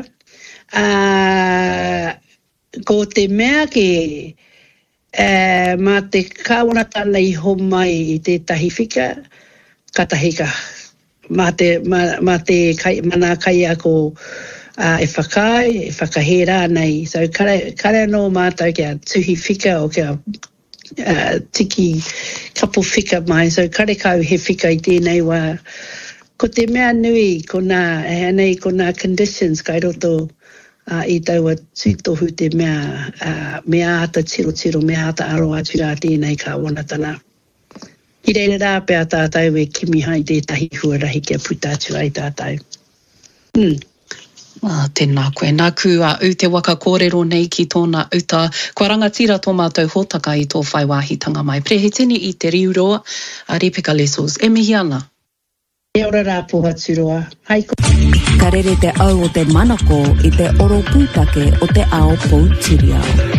Uh, ko te mea ke uh, mā te kāwanatanga i ho mai i te tahi whika, katahika. Mā te, mā, mā te kai, mana kaiako Uh, e whakai, e whakahera nei. So kare, kare anō mātou kia tuhi whika o kia uh, tiki kapu whika mai. So kare kau he whika i tēnei wā. Ko te mea nui, ko nā, e nei, ko nā conditions kai roto uh, i taua tūtohu te mea, uh, mea ata tiro tiro, mea ata aro atu rā tēnei ka wanatana. I reira rā pēr tātou e kimi hai tētahi huarahi kia puta atu ai tātou. Hmm. Ah, tēnā koe. Nā kua u te waka kōrero nei ki tōna uta. Kua rangatira tō mātou hōtaka i tō whai wāhitanga mai. Prehe tini i te riuroa, a Rebecca Lessels. E mihi ana? E ora rā pōhaturoa. Hai ko. Ka rere te au o te manako i te oro pūtake o te ao Poutireo.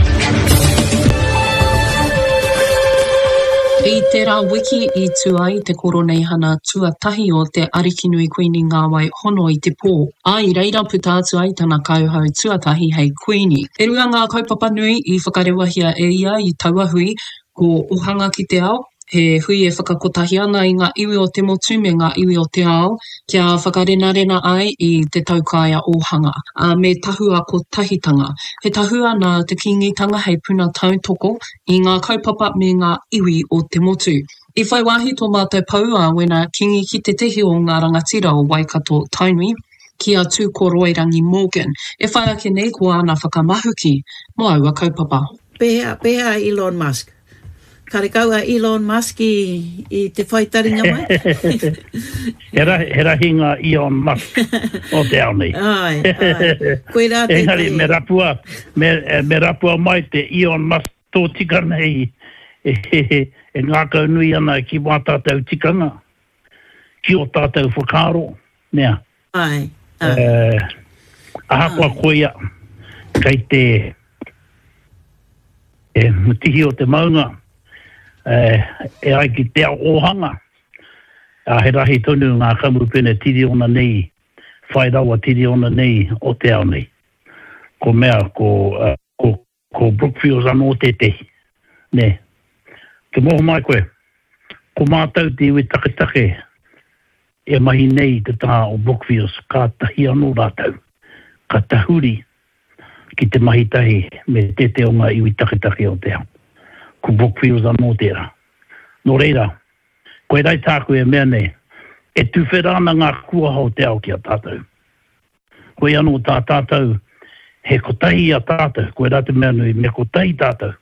I tērā wiki i tu ai te koro nei hana tuatahi o te Arikinui Queenie Ngāwai hono i te pō. A i reira puta atu ai tana kauhau tuatahi hei Queenie. E rua ngā kaupapa nui i whakarewahia e ia i tauahui ko ohanga ki te ao. He hui e whakakotahi ana i ngā iwi o te motu me ngā iwi o te ao, kia whakarenarena ai i te taukaia ohanga. A me tahua ko tahitanga. He tahua nā te kingitanga hei puna tautoko i ngā kaupapa me ngā iwi o te motu. I whai wāhi tō mātou paua wena kingi ki te tehi o ngā rangatira o Waikato Tainui, kia tū ko Roirangi Morgan. E whai ake nei ko ana whakamahuki, mo aua kaupapa. Pēhea, pēhea Elon Musk. kare kaua Elon Musk i, i te whaitaringa mai. Hera, hera hinga Elon Musk o te ao nei. Ai, ai. Koe rā te Engari, me rapua, me, me rapua mai te Elon Musk tō tika nei e, e, e ngā kau nui ana ki wā tātou tikanga, ki o tātou whakaro, nea. Ai, ai. Uh, ahakua koia, kei te e mutihi o te maunga, e, e ai ki te ao ohanga, a he rahi tonu ngā kamupene tiri ona nei, whai rawa tiri ona nei o te ao nei. Ko mea, ko, uh, ko, ko Brookfields anō te te, ne. Ke moho mai koe, ko mātau te iwi taketake, e mahi nei te tā o Brookfields, ka tahi anō rātau, ka tahuri, ki te mahitahi me te te o ngā iwi taketake o te ao. Ko Brookfields anō tērā. Nō reira, koe rai tāku e mea nei, e tuwherana ngā kuaha o te ao ki a tātou. Koe anō tā tātou, he kotahi a tātou, koe rā te mea nui, me kotahi tātou.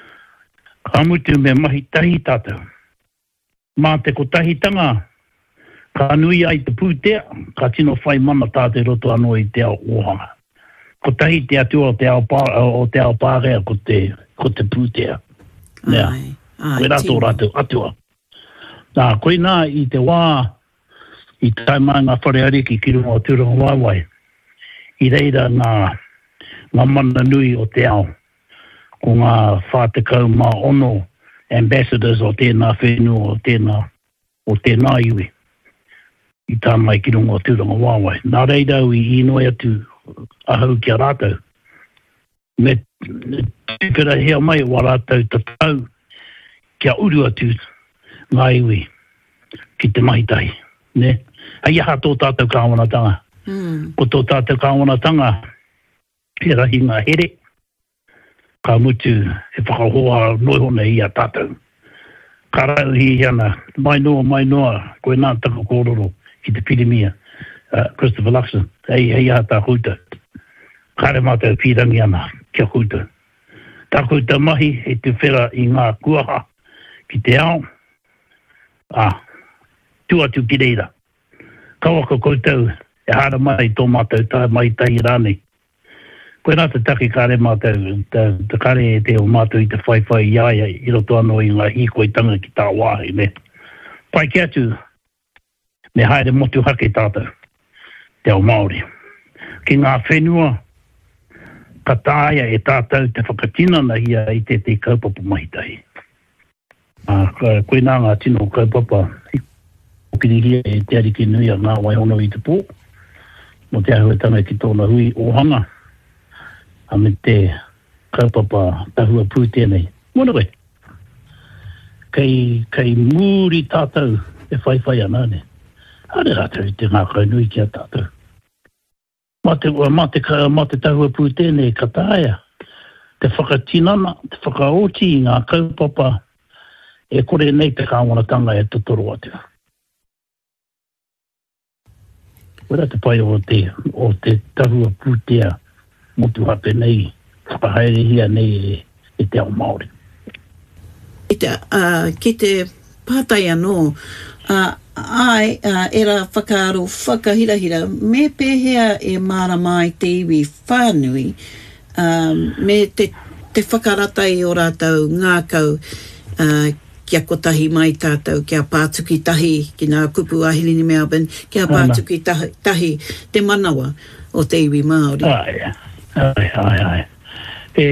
Ka mutu me mahitahi tātou. Mā te kotahi tanga, ka nui ai te pūtea, ka tino whai mana tātou roto anō i te ao ohanga. Ko tahi te atua o te ao, pā, o te ao pārea ko te, ko te pūtea. Nea, koe rato rato atua. Nā, koe nā i te wā, i taimai ngā whareariki ki runga o tūranga waiwai. I reira ngā, ngā mana nui o te ao. Ko ngā whātekau mā ono, ambassadors o tēnā whenua o tēnā, o tēnā iwi. I taimai ki runga o tūranga waiwai. Nā reirau i inoi atu, ahau ki a rātou. Me tūpera hea mai wa rātou tatau kia uru atu ngā iwi ki te mahitahi. Ne? Hei aha tō tātou kāwanatanga. Mm. Ko tō tātou kāwanatanga he rahi ngā here. Ka mutu e whakahoa noihona i a tātou. Ka rau hi hiana, mai noa, mai noa, koe nā taka kōroro ki te pirimia. Uh, Christopher Luxon, hei hei aha tā kouta. Kare mātou pirangi ana kia kouta. Tā kouta mahi e te whera i ngā kuaha ki te ao. Ah, tu atu ki reira. Kawaka koutou e hara mai tō mātou tā mai tahi rānei. Koe nā te taki kare mātou, te kare e te o mātou i te whaiwhai iaia i roto anō i ngā hikoitanga ki tā wāhi, ne. Pai ki atu, me haere motu hake tātou. Te ao Māori. Ki ngā whenua, ka tāia e tātou te whakatina na hia i te te kaupapa mahitahi. Uh, koe nā ngā tino kaupapa, o kiri hia e te ariki nui a ngā waihono i te pō, mo te ahuatanga ki tōna hui ohanga, a me te kaupapa tahua pū tēnei. Mona koe, kei, kei mūri tātou e whaiwhai ana ne. Hare rātou i te ngā kaunui ki a tātou. Mā te, mā te, mā te tahua pū tēnei ka tāia, te whakatinana, te whakaoti i ngā kaupapa, e kore nei te kāwanatanga e totoro atu. Wera te pai o te, o te tahua pūtea motu hape nei, whakahaere hia nei e, e te ao Māori. Ki te, uh, ki te pātai anō, uh, ai, uh, era whakaaro whakahirahira, me pēhea e māra mai te iwi whānui, um, me te, te whakaratai o rātou ngākau, uh, kia kotahi mai tātou, kia pātuki tahi, ki ngā kupu ahiri ni Melbourne, kia pātuki tahi, tahi te manawa o te iwi Māori. Ai, ai, ai, ai. E,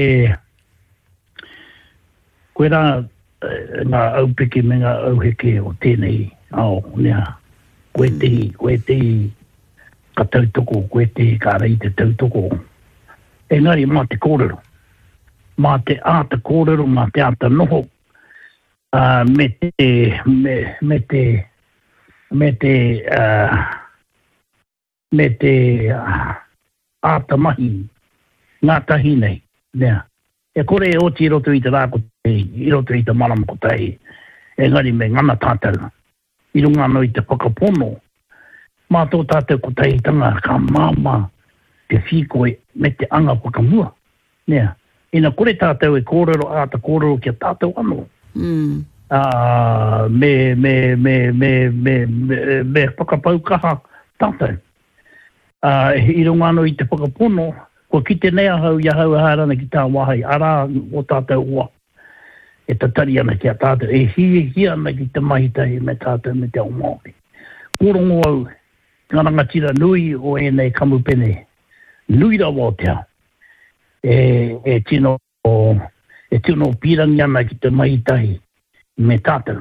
koe rā, ngā aupiki me ngā auheke o tēnei ao, nea, koe tehi, koe tehi ka tautoko, koe tehi ka rei te tautoko. Engari, mā te kōrero. Mā te āta kōrero, mā te āta noho, uh, me te, me, me te, me te, uh, me te uh, āta mahi, ngā tahi nei, nea. E kore e oti i roto i te rāko te, i roto i te marama ko tahi, engari me ngana tātou. I runga no i te whakapono, mā tō tātou ko tahi tanga ka māma te whikoe me te anga whakamua. Nea, ina kore tātou e kōrero āta kōrero kia tātou anō. Mm. Uh, me, me, me, me, me, me, me whakapau kaha tātou. Uh, I runga no I te whakapono, ko ki te nea hau ia hau hārana ki tā wahai, ara o tātou ua. E tatari ana ki a tātou, e hi hi ana ki te mahitahi me tātou me te ao Māori. Korongo au, ngā rangatira nui o e nei kamupene, nui rawa o te ao. E, e tino, e tino pirangi ana ki te mahitahi me tātou.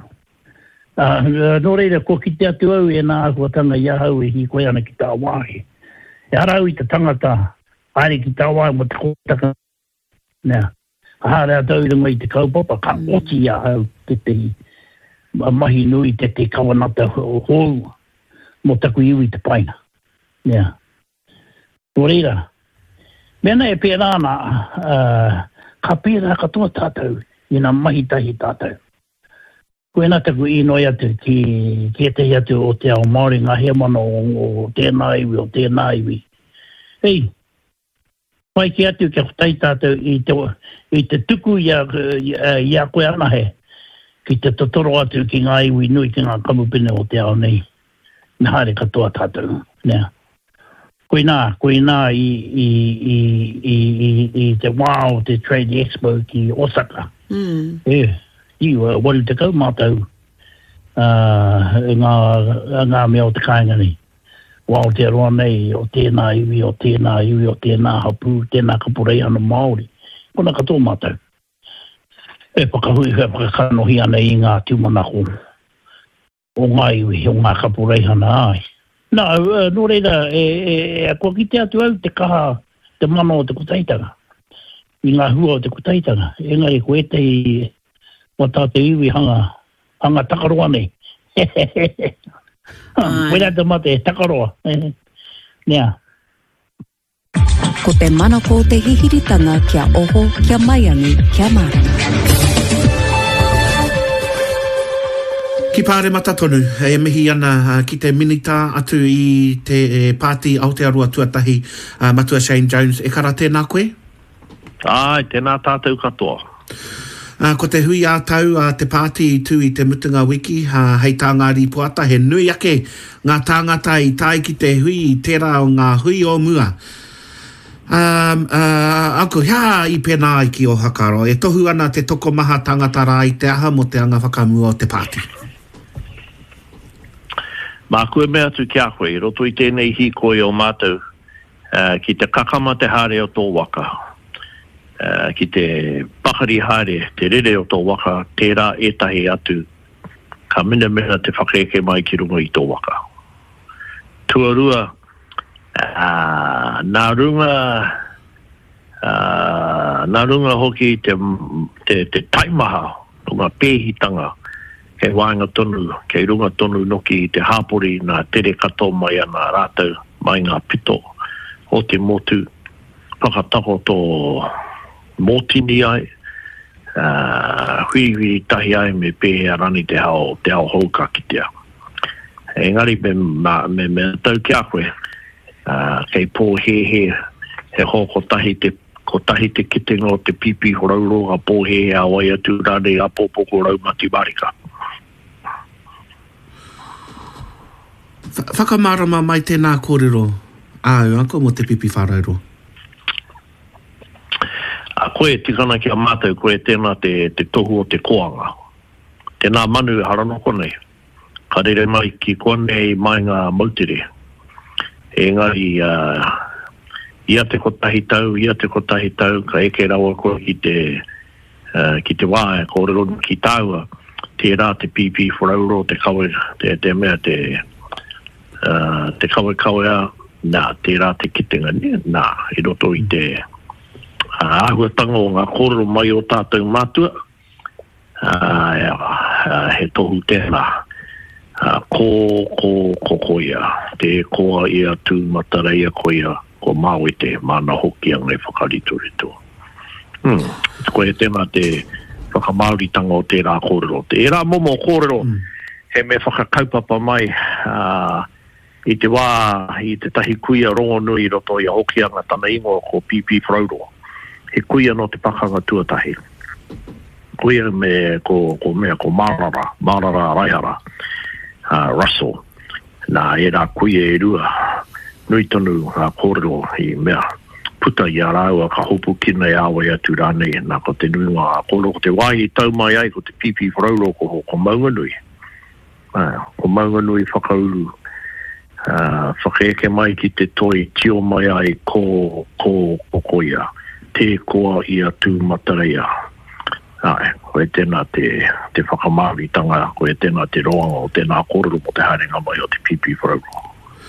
Uh, no reira, ko ki te atu au e nā akuatanga ia hau e hi koe ana ki tā wāhi. E ara au i te tangata, haere ki tā wāhi mo te kōtaka. Nea, haere atau i runga i te kaupapa, ka oti ia hau te te mahi nui te te kawanata hou mo taku iu i te paina. Nea. No reira, mena e pērāna, uh, ka pērā katoa tātou i nā mahitahi tātou. Koe nā taku i noi atu ki, ki te atu o te ao Māori ngā hea mana o, o tēnā iwi, o tēnā iwi. Hei, mai ki atu kia whai tātou i te, i te tuku ia, ia, ia koe ana he, ki te totoro atu ki ngā iwi nui ki ngā kamupene o te ao nei. Nā haere katoa tātou. Nea. Koe nā, koe nā i, i, i, i, i, i te Wow, te Trade Expo ki Osaka. Mm. E, i uh, wari te kau mātou uh, ngā, ngā mea o te kāinga ni. Wā o te roa nei, o tēnā iwi, o tēnā iwi, o tēnā hapu, tēnā kapurei ana Māori. Kona katoa mātou. E whakahui, e whakakanohi ana i ngā tiumanako o ngā iwi, o ngā kapurei ana ai. Nā, uh, no reira, e, e, e kua ki te atu au te kaha, te mana o te kutaitanga. I ngā hua o te kutaitanga. E ngā e koe te i o tāte iwi hanga, hanga takaroa nei. Wera te mate, takaroa. Nea. Ko te manako o te hihiritanga kia oho, kia maiani, kia marama. Ki pāre matatonu, e mihi ana uh, ki te minita atu i te e, pāti Aotearoa tuatahi uh, matua Shane Jones. E kara tēnā koe? Ai, tēnā tātou katoa. Uh, ko te hui ātau uh, te pāti i tū i te mutunga wiki, uh, hei tā ngā ripuata, he nui ake ngā tāngata i tai ki te hui i tērā o ngā hui o mua. Um, uh, Ako, hea i pēnā i ki o Hakaro, e tohu ana te toko maha tāngata rā i te aha mo te anga whakamua o te pāti. Mā koe mea tu kia koe, i roto i tēnei hi koe o mātou, uh, ki te kakama te hare o tō waka. Uh, ki te pakari haere, te rere o tō waka, tērā etahi atu, ka mina mena te whakaeke mai ki runga i tō waka. Tuarua, uh, nā runga, uh, nā runga hoki te, te, te taimaha, runga pēhitanga, kei wāinga tonu, kei runga tonu noki te hāpori nā tere katoa mai ana rātou mai ngā pito o te motu, whakatako tō mōtini ai, uh, hui hui tahi ai me pēhea rani te hao, te hao hauka ki te ao. Engari me, me, me tau kia koe, uh, kei pō he he, he ho ko tahi te, ko tahi te kitenga o te pipi horauro, a pō he he a wai atu rane a pōpoko rau mati marika. Whakamarama mai tēnā kōrero, āu ako mo te pipi wharairo. A koe tikana ki a mātou, koe tēnā te, te tohu o te koanga. Tēnā manu e haranoko nei. Ka rere mai ki konei mai ngā mautere. Engari, uh, ia te kotahi tau, ia te kotahi tau, ka eke rawa koe ki te, uh, ki te wāe, kōrero ki taua, tērā te pipi wharauro, te kawe, te, te mea, te, uh, te kawe kawe a, nā, tērā te kitenga, nā, i roto i te, Uh, ahua tango o ngā kōrero mai o tātou mātua, uh, uh, he tohu tēnā, uh, ko, ko, ko koia, te koa ia tū matareia koia, ko Māui te mana hoki ang e whakariturito. Hmm, koe tēnā te whakamauri tango o tērā kōrero. Te era momo kōrero, mm. he me whakakaupapa mai, uh, i te wā, i te tahi kuia rongo nui roto i a hoki anga tana ingo ko Pipi Frauro. He kuia no te pakanga tuatahi. koia me ko ko me ko marara marara raihara uh, Russell na era kuia e rua nui tonu a kōrero i mea puta i a rāua ka hopu kina e awa i atu rānei nā ko te nui ngā kōrero ko te wāhi tau mai ai ko te pipi wharauro ko ho ko maunganui uh, ko maunganui whakauru uh, whakaeke mai ki te toi tio mai ai ko ko ko koia te koa i atu matareia ai ko e tēnā te te whakamāwi tanga ko e tēnā te roanga o tēnā kōrero mo te haerenga mai o te pipi wharauro.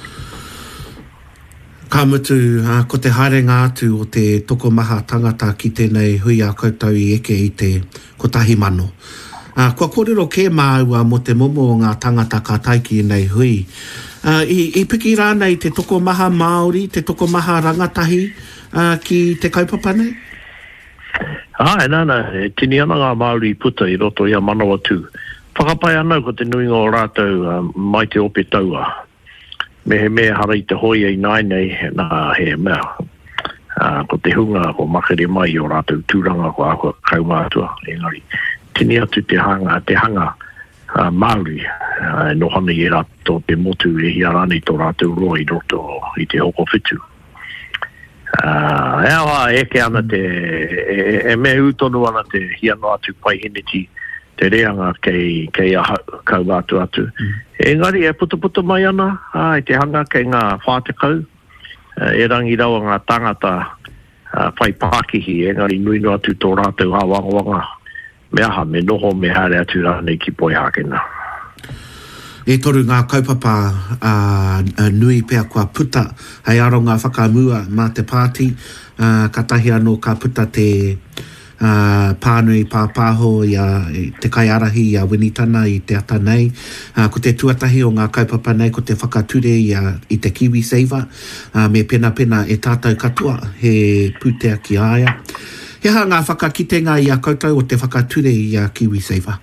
Ka mutu, uh, ko te haerenga atu o te toko maha tangata ki tēnei hui a koutou i eke i te kotahi mano. Uh, kua kōrero ke māua mo te momo o ngā tangata ka taiki nei hui. Uh, i, I piki rānei te toko maha Māori, te toko maha rangatahi uh, ki te kaupapa nei? Ai, nana, e tini ana ngā Māori puta i roto i a manawa tū. Whakapai anau ko te nui ngō rātou uh, mai te ope taua. Me he mea hara i te hoi ai nai nei, nā he mea. Uh, ko te hunga ko makere mai o rātou tūranga ko ako kaumātua. Engari, tini atu te hanga, te hanga uh, Māori. Uh, no hana i e rātou te motu e hi arani tō rātou roa i roto i te hoko whitu. Uh, e awa eke ana te, e, e me utonu ana te hiano atu pai hiniti, te reanga kei, kei a kau atu atu. Mm. Engari e puta puta mai ana, ai te hanga kei ngā whātekau, uh, e rangi rawa ngā tangata uh, whai Pākihi, engari nui no atu tō rātou hawanga wanga, me aha me noho me haere atu rānei ki poi hākena. E toru ngā kaupapa uh, uh, nui pea kua puta, hei aro ngā whakamua mā te pāti, uh, ka tahi anō ka puta te uh, pānui pāpāho i a, te kaiarahi i a Winitana i te ata nei, uh, ko te tuatahi o ngā kaupapa nei, ko te whakature i, a, i te Kiwi Saver, uh, me pena pena e tātou katoa he putea ki aia. He ha ngā whakakitenga i a koutou o te whakature i a Kiwi Saver?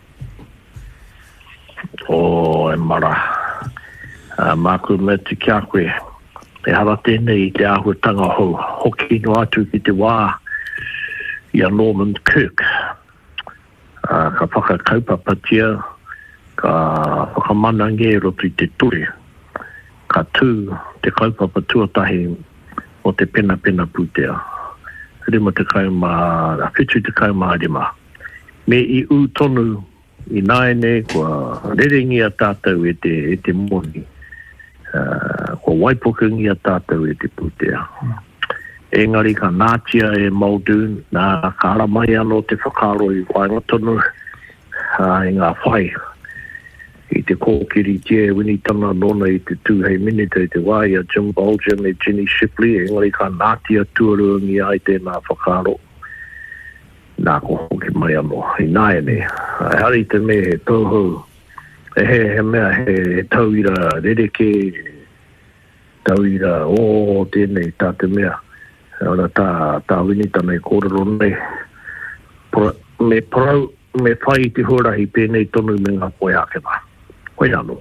O e mara uh, māku me te kia koe e hara tēnei i te ahuatanga hou hoki no atu ki te wā i a Norman Kirk uh, ka whakakaupapatia ka whakamanange roto i te ture ka tū te kaupapa tuatahi o te pena pena putea rima te kauma a whitu te kauma rima me i u tonu i naene kua rerengi a tātou e te, e te moni. Uh, kua waipokengi a tātou e te putea. Engari ka nātia e Muldoon, nā kāra mai anō te whakaro i waingatonu uh, i ngā whai. I te kōkiri tia e Winitana nona i te tūhei minita i te wai a Jim Bolger me Jenny Shipley. Engari ka nātia tuarungi ai tēnā whakaro. Nā ko hoki mai anō, i nāene. Ai hari te me he tauhou, e he, he mea he tauira rereke, tauira o tēnei tā te mea. Ora tā, tā Winitana i kōrero nei. Me parau, me whai te huarahi pēnei tonu me ngā poe akena. Koe anō.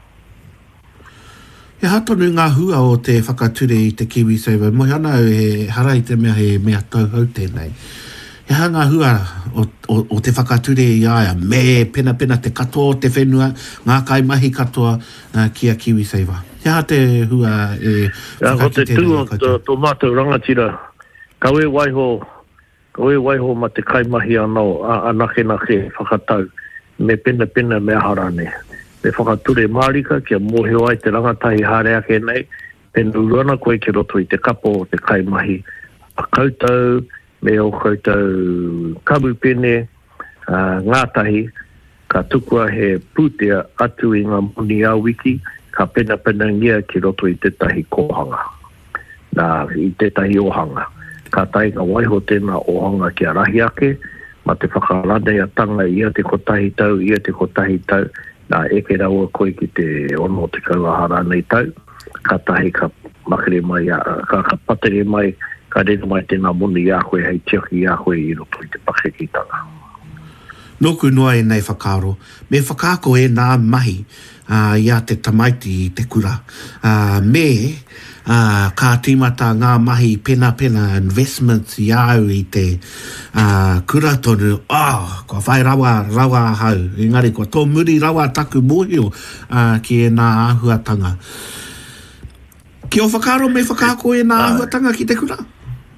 He hatonu ngā hua o te whakature i te Kiwi Saver. Moi ana e harai te mea he mea tauhou tēnei. He hanga hua o, o, o te whakature i aia, me pena pena te katoa o te whenua, ngā kai mahi katoa uh, ki a Kiwi Saver. He ha te hua e whakakite. Ko te tū o tō mātou rangatira, kau e waiho, kau e waiho ma te kai mahi anō, anake nake whakatau, me pena pena mea harane. Me whakature mārika, kia mōheo ai te rangatahi hareake nei, penu rana koe ki roto i te kapo o te kai mahi. A koutou, me o koutou kabu pene uh, ngātahi ka tukua he pūtea atu i ngā moni a wiki ka pena pena ngia ki roto i tetahi kohanga nā i tetahi ohanga ka tai ka waiho tēnā ohanga ki a rahi ake ma te whakarane a tanga ia te kotahi tau ia te kotahi tau nā eke raua koe ki te ono te kauahara nei tau ka tahi ka makere mai ka, ka patere mai ka rena mai tēnā moni i a koe hei tiaki i a koe i roto i te pakekitanga. Noku noa e nei whakaro. Me whakako e nā mahi uh, ia te tamaiti i te kura. Uh, me uh, ka tīmata ngā mahi pena pena investments i au i te uh, kura tonu. Oh, ko whai rawa, rawa hau. Engari, ko tō muri rawa taku mōhio uh, ki e nā āhuatanga. Ki o whakaro me whakako e nā āhuatanga ki te kura?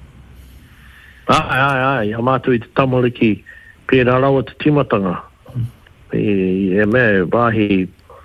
Ai, ai, ai. A mātu i te tamariki. Pēra rawa te timatanga. E, e me, wāhi